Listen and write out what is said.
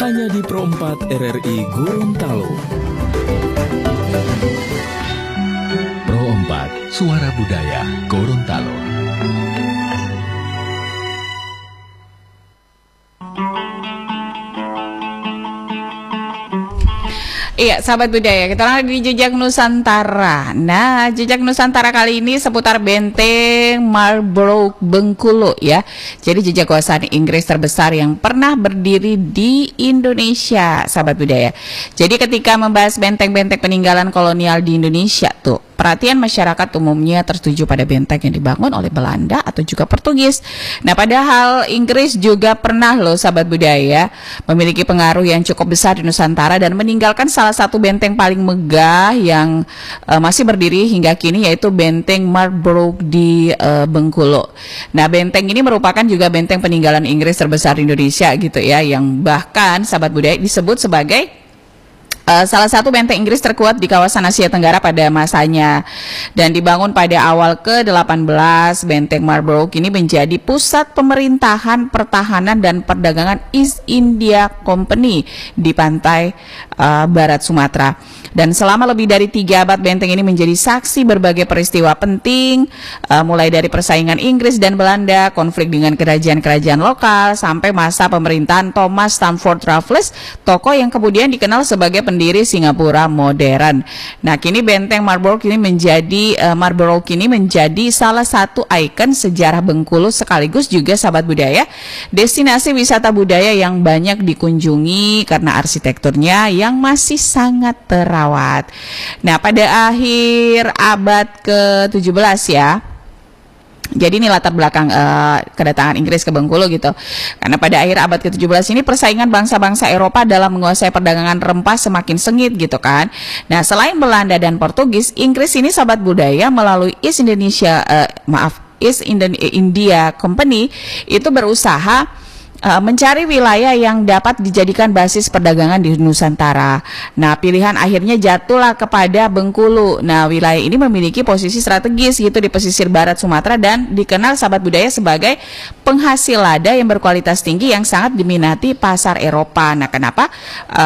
hanya di Pro 4 RRI Gorontalo. Pro 4, Suara Budaya Gorontalo. Iya, sahabat budaya, kita lagi di Jejak Nusantara. Nah, Jejak Nusantara kali ini seputar benteng Marlborough Bengkulu ya. Jadi jejak kekuasaan Inggris terbesar yang pernah berdiri di Indonesia, sahabat budaya. Jadi ketika membahas benteng-benteng peninggalan kolonial di Indonesia tuh, perhatian masyarakat umumnya tertuju pada benteng yang dibangun oleh Belanda atau juga Portugis. Nah, padahal Inggris juga pernah loh, sahabat budaya, memiliki pengaruh yang cukup besar di Nusantara dan meninggalkan salah satu benteng paling megah yang masih berdiri hingga kini, yaitu benteng Marlborough di Bengkulu. Nah, benteng ini merupakan juga benteng peninggalan Inggris terbesar di Indonesia gitu ya, yang bahkan sahabat budaya disebut sebagai salah satu benteng Inggris terkuat di kawasan Asia Tenggara pada masanya. Dan dibangun pada awal ke-18, benteng Marlborough kini menjadi pusat pemerintahan, pertahanan, dan perdagangan East India Company di pantai barat Sumatera. Dan selama lebih dari 3 abad, benteng ini menjadi saksi berbagai peristiwa penting, mulai dari persaingan Inggris dan Belanda, konflik dengan kerajaan-kerajaan lokal, sampai masa pemerintahan Thomas Stamford Raffles, tokoh yang kemudian dikenal sebagai pendiri Singapura modern. Nah, kini benteng Marlborough kini menjadi salah satu ikon sejarah Bengkulu, sekaligus juga sahabat budaya destinasi wisata budaya yang banyak dikunjungi karena arsitekturnya yang masih sangat terawat. Nah, pada akhir abad ke-17 ya. Jadi ini latar belakang kedatangan Inggris ke Bengkulu gitu. Karena pada akhir abad ke-17 ini persaingan bangsa-bangsa Eropa dalam menguasai perdagangan rempah semakin sengit gitu kan. Nah, selain Belanda dan Portugis, Inggris ini sahabat budaya melalui East India Company itu berusaha mencari wilayah yang dapat dijadikan basis perdagangan di Nusantara. Nah, pilihan akhirnya jatuhlah kepada Bengkulu. Nah, wilayah ini memiliki posisi strategis gitu di pesisir barat Sumatera dan dikenal sahabat budaya sebagai penghasil lada yang berkualitas tinggi yang sangat diminati pasar Eropa. Nah, kenapa